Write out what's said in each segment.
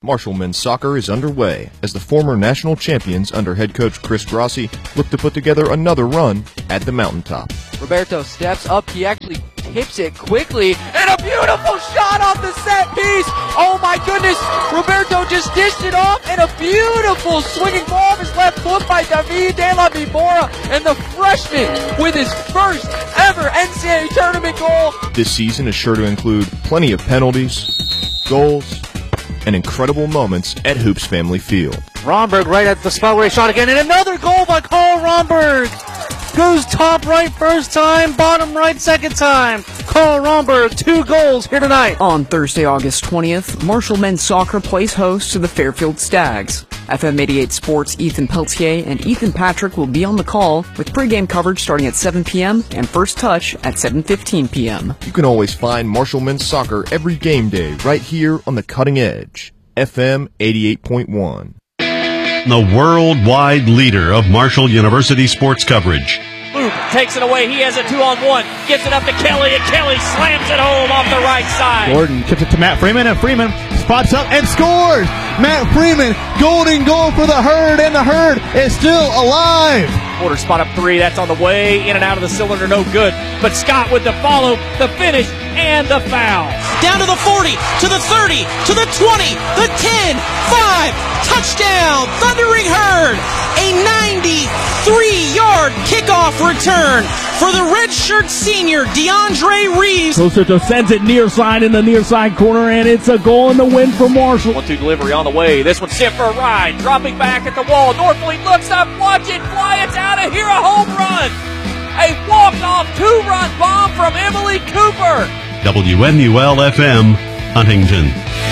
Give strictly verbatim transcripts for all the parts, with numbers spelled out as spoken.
Marshall men's soccer is underway as the former national champions under head coach Chris Grossi look to put together another run at the mountaintop. Roberto steps up, he actually tips it quickly, and a beautiful shot off the set piece! Oh my goodness, Roberto just dished it off, and a beautiful swinging ball off his left foot by David De La Vibora, and the freshman with his first ever N C double A tournament goal. This season is sure to include plenty of penalties, goals, and incredible moments at Hoops Family Field. Romberg right at the spot where he shot again, and another goal by Carl Romberg. Goes top right first time, bottom right second time. Carl Romberg, two goals here tonight. On Thursday, August twentieth, Marshall men's soccer plays host to the Fairfield Stags. F M eighty-eight Sports' Ethan Peltier and Ethan Patrick will be on the call with pregame coverage starting at seven p.m. and first touch at seven fifteen p.m. You can always find Marshall men's soccer every game day right here on the cutting edge. F M eighty-eight point one. The worldwide leader of Marshall University sports coverage. Luke takes it away. He has a two-on-one. Gives it up to Kelly, and Kelly slams it home off the right side. Gordon chips it to Matt Freeman, and Freeman spots up and scores. Matt Freeman, golden goal for the Herd, and the Herd is still alive. Porter spot up three. That's on the way. In and out of the cylinder, no good. But Scott with the follow, the finish, and the foul. Down to the forty, to the thirty, to the twenty, the ten, five, touchdown, Thundering Herd. A ninety-three yard kickoff return for the redshirt senior DeAndre Reeves. Kosuto sends it near side in the near side corner, and it's a goal in the win for Marshall. One two delivery on the way. This one sent for a ride. Dropping back at the wall. Norfleet looks up, watch it fly. It's out of here. A home run. A walk-off two-run bomb from Emily Cooper. W M U L F M, Huntington.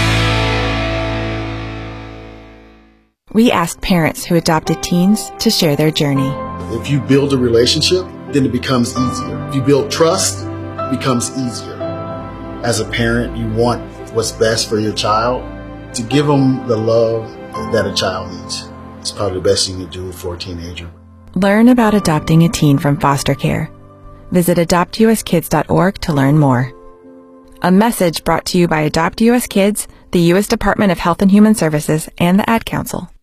We asked parents who adopted teens to share their journey. If you build a relationship, then it becomes easier. If you build trust, it becomes easier. As a parent, you want what's best for your child. To give them the love that a child needs. It's probably the best thing you can do for a teenager. Learn about adopting a teen from foster care. Visit adopt u s kids dot org to learn more. A message brought to you by Adopt U S Kids, the U S Department of Health and Human Services, and the Ad Council.